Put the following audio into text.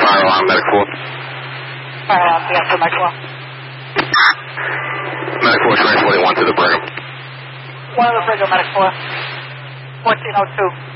Fire alarm, Medic 4. Fire alarm, yes, sir, Medic 4. Medic 4, train 41 to the Brigham. 1 to the Brigham, Medic 4. 1402.